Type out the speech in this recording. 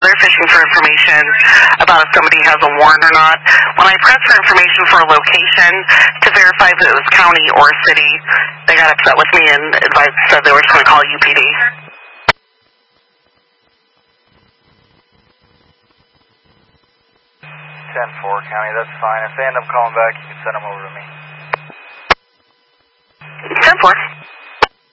They're fishing for information about if somebody has a warrant or not. When I pressed for information for a location to verify if it was county or city, they got upset with me and said they were just going to call UPD. 10-4 county, that's fine. If they end up calling back, you can send them over to me.